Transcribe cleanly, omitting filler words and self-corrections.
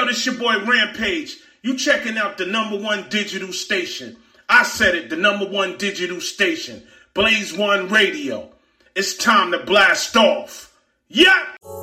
it's your boy Rampage. You checking out the #1 digital station. I said it, the #1 digital station. Blaze One Radio. It's time to blast off. Yeah!